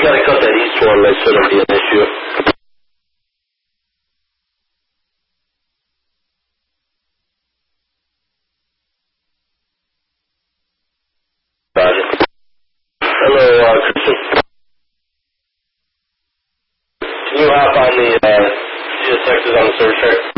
gotta cut that east one, that shouldn't be an issue. Roger. Hello, Christian. Can you hop on the CSXs on the service track?